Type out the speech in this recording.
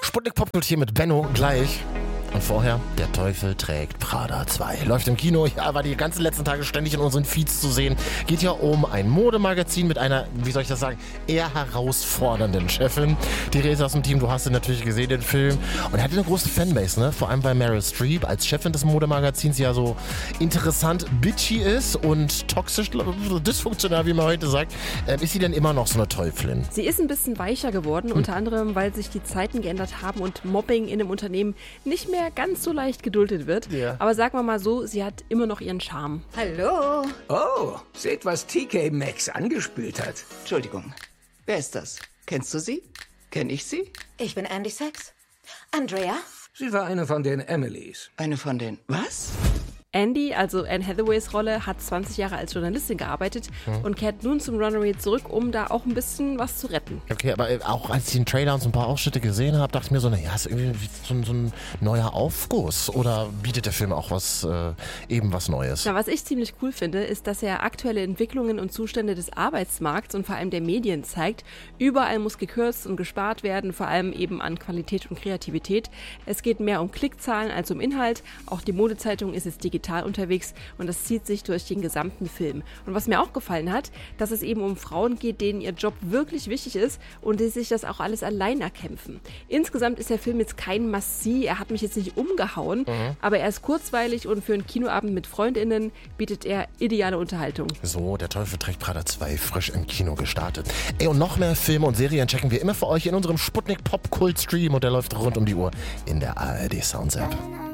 Sputnik Popkult hier mit Benno gleich. Und vorher, Der Teufel trägt Prada 2. Läuft im Kino, ja, war die ganzen letzten Tage ständig in unseren Feeds zu sehen. Geht ja um ein Modemagazin mit einer, wie soll ich das sagen, eher herausfordernden Chefin. Die Rede aus dem Team, du hast ihn natürlich gesehen, den Film. Und er hatte eine große Fanbase, ne? Vor allem weil Meryl Streep als Chefin des Modemagazins ja so interessant bitchy ist und toxisch, dysfunktional, wie man heute sagt. Ist sie denn immer noch so eine Teufelin? Sie ist ein bisschen weicher geworden, unter anderem, weil sich die Zeiten geändert haben und Mobbing in einem Unternehmen nicht mehr ganz so leicht geduldet wird. Ja. Aber sagen wir mal so, sie hat immer noch ihren Charme. Hallo. Oh, seht, was TK Maxx angespült hat. Entschuldigung. Wer ist das? Kennst du sie? Kenn ich sie? Ich bin Andy Sachs. Andrea? Sie war eine von den Emilys. Eine von den... Was? Andy, also Anne Hathaways Rolle, hat 20 Jahre als Journalistin gearbeitet und kehrt nun zum Runaway zurück, um da auch ein bisschen was zu retten. Okay, aber auch als ich den Trailer und so ein paar Ausschnitte gesehen habe, dachte ich mir so, naja, ist irgendwie so ein neuer Aufguss. Oder bietet der Film auch was Neues? Na, was ich ziemlich cool finde, ist, dass er aktuelle Entwicklungen und Zustände des Arbeitsmarkts und vor allem der Medien zeigt. Überall muss gekürzt und gespart werden, vor allem eben an Qualität und Kreativität. Es geht mehr um Klickzahlen als um Inhalt. Auch die Modezeitung ist jetzt digital unterwegs und das zieht sich durch den gesamten Film. Und was mir auch gefallen hat, dass es eben um Frauen geht, denen ihr Job wirklich wichtig ist und die sich das auch alles allein erkämpfen. Insgesamt ist der Film jetzt kein Must-See, er hat mich jetzt nicht umgehauen, aber er ist kurzweilig und für einen Kinoabend mit FreundInnen bietet er ideale Unterhaltung. So, Der Teufel trägt Prada 2 frisch im Kino gestartet. Ey, und noch mehr Filme und Serien checken wir immer für euch in unserem Sputnik Popkult Stream und der läuft rund um die Uhr in der ARD Sounds App.